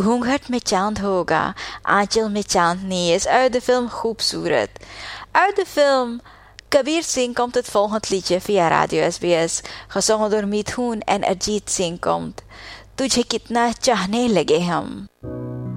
घूंघट में चांद होगा, आंचल में चांदनी is uit de film खूबसूरत. Uit de film Kabir Singh komt het volgend liedje via Radio SBS, gezongen door Mithun en Arjit Singh komt. तुझे कितना चाहने लगे हम.